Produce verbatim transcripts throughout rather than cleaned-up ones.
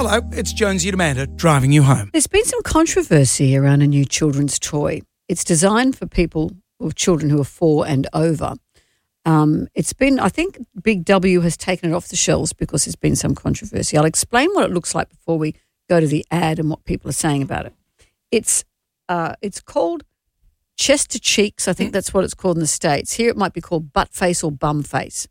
Hello, it's Jonesy and Amanda driving you home. There's been some controversy around a new children's toy. It's designed for people or children who are four and over. Um, it's been, I think Big W has taken it off the shelves because there's been some controversy. I'll explain what it looks like before we go to the ad and what people are saying about it. It's uh, it's called Chest to Cheeks. I think mm. that's what it's called in the States. Here it might be called Butt Face or Bum Face.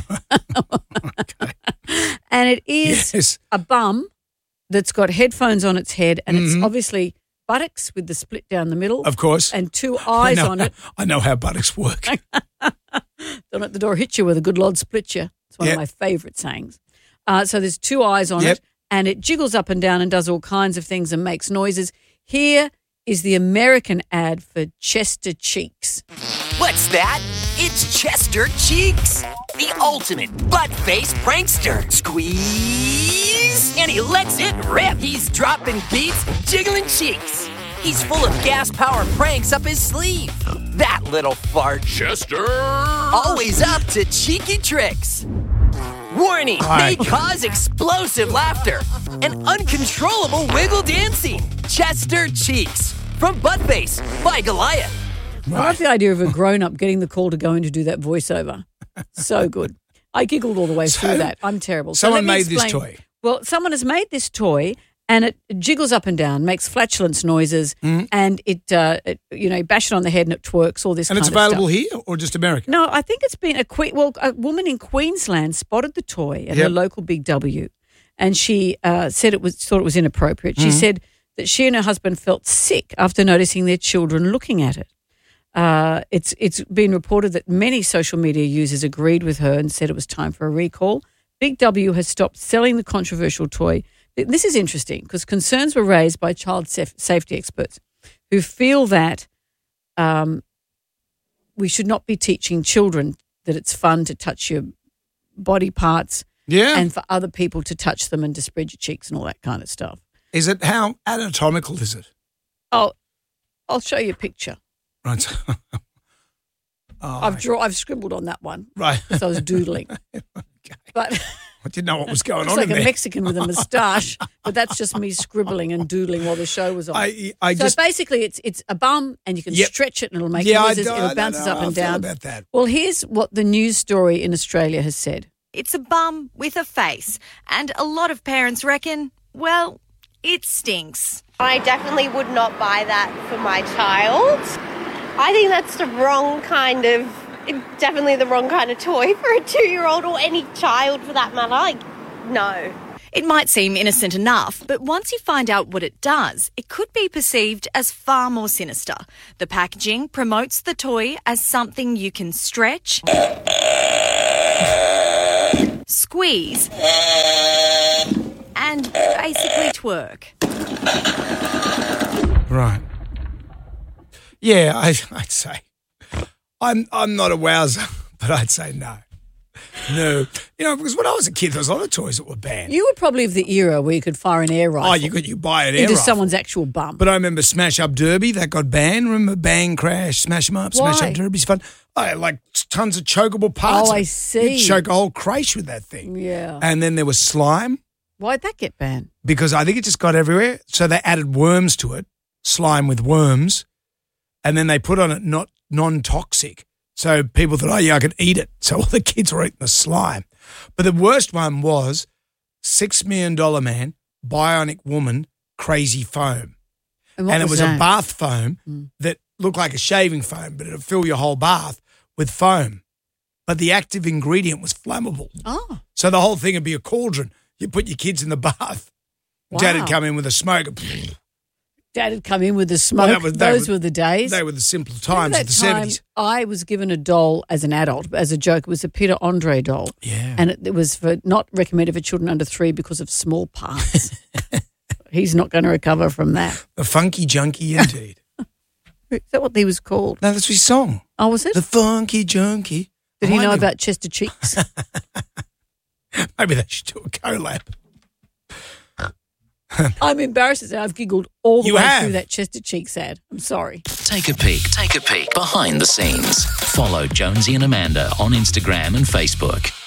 Okay. And it is Yes. a bum that's got headphones on its head, and Mm-hmm. it's obviously buttocks with the split down the middle. Of course. And two I eyes know on how- it. I know how buttocks work. Don't let the door hit you where the good Lord split you. It's one Yep. of my favourite sayings. Uh, so there's two eyes on Yep. it, and it jiggles up and down and does all kinds of things and makes noises. Here is the American ad for Chester Cheeks. What's that? It's Chester Cheeks, the ultimate butt-face prankster. Squeeze, and he lets it rip. He's dropping beats, jiggling cheeks. He's full of gas-power pranks up his sleeve. That little fart. Chester! Always up to cheeky tricks. Warning, Hi. they cause explosive laughter and uncontrollable wiggle dancing. Chester Cheeks from Buttface by Goliath. I love the idea of a grown-up getting the call to go in to do that voiceover. So good. I giggled all the way So, through that. I'm terrible. So someone let me made this explain. toy. Well, someone has made this toy, and it jiggles up and down, makes flatulence noises, and it, uh, it, you know, you bash it on the head and it twerks, all this And kind it's of available stuff. here or just American? No, I think it's been a que- well, a woman in Queensland spotted the toy at her Yep. local Big W, and she uh, said it was thought it was inappropriate. She said that she and her husband felt sick after noticing their children looking at it. Uh, it's it's been reported that many social media users agreed with her and said it was time for a recall. Big W has stopped selling the controversial toy. This is interesting because concerns were raised by child saf- safety experts who feel that um, we should not be teaching children that it's fun to touch your body parts Yeah. and for other people to touch them and to spread your cheeks and all that kind of stuff. Is it, how anatomical is it? Oh, I'll show you a picture. Right. oh, I've draw, I've scribbled on that one right. because I was doodling. But I didn't know what was going it's on like in a there. Mexican with a moustache, but that's just me scribbling and doodling while the show was on. I, I so just, basically, it's it's a bum, and you can Yep. stretch it, and it'll make yeah, I, noises. don't- I It'll don't bounces know up how and I feel down. about that. Well, here's what the news story in Australia has said. It's a bum with a face, and a lot of parents reckon, well, it stinks. I definitely would not buy that for my child. I think that's the wrong kind of, definitely the wrong kind of toy for a two-year-old or any child for that matter. Like, no. It might seem innocent enough, but once you find out what it does, it could be perceived as far more sinister. The packaging promotes the toy as something you can stretch, squeeze, and basically twerk. Right. Yeah, I, I'd say. I'm I'm not a wowser, but I'd say no. No. You know, because when I was a kid, there was a lot of toys that were banned. You were probably of the era where you could fire an air rifle oh, you could you buy an air into rifle. someone's actual bum. But I remember Smash Up Derby, that got banned. Remember Bang Crash, Smash 'em Up, Smash Why? Up Derby's fun. I had like tons of chokeable parts. Oh, of I it. see. You'd choke a whole crèche with that thing. Yeah. And then there was slime, Why'd that get banned? because I think it just got everywhere. So they added worms to it, slime with worms, and then they put on it not non-toxic. So people thought, oh, yeah, I could eat it. So all the kids were eating the slime. But the worst one was Six Million Dollar Man, Bionic Woman, Crazy Foam. And, what and it was that? a bath foam Mm. that looked like a shaving foam, but it would fill your whole bath with foam. But the active ingredient was flammable. Oh, So the whole thing would be a cauldron. You put your kids in the bath. Dad Wow. would come in with a smoke. Dad had come in with the smoke. Well, that was- that Those was- were the days. They were the simpler Remember times that of the time seventies. I was given a doll as an adult, as a joke. It was a Peter Andre doll. Yeah. And it, it was for not recommended for children under three because of small parts. He's not going to recover from that. The Funky Junkie, indeed. Is that what he was called? No, that's his song. Oh, was it? The Funky Junkie. Did he Remind know me- about Chester Cheeks? Maybe they should do a collab. I'm embarrassed to say I've giggled all the You way have. through that Chester Cheeks ad. I'm sorry. Take a peek, take a peek behind the scenes. Follow Jonesy and Amanda on Instagram and Facebook.